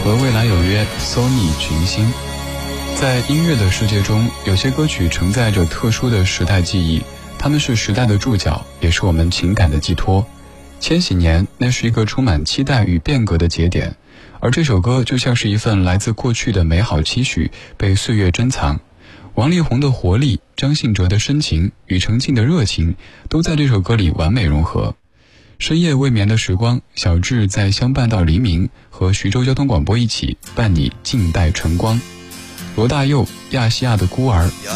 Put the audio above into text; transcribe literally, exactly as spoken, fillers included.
和未来有约 Sony 群星。在音乐的世界中，有些歌曲承载着特殊的时代记忆，它们是时代的注脚，也是我们情感的寄托。千禧年，那是一个充满期待与变革的节点，而这首歌就像是一份来自过去的美好期许，被岁月珍藏。王力宏的活力，张信哲的深情，庾澄庆的热情，都在这首歌里完美融合。深夜未眠的时光，小智在相伴到黎明，和徐州交通广播一起伴你静待晨光。罗大佑，亚细亚的孤儿，